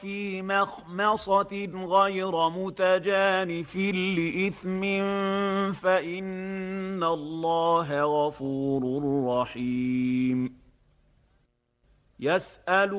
في مخمصة غير متجانف لإثم فإن الله غفور رحيم. يسأل